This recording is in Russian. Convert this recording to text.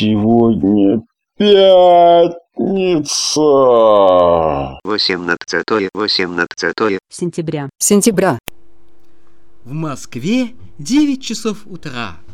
Сегодня пятница. 18 сентября. Сентября. В Москве 9 часов утра.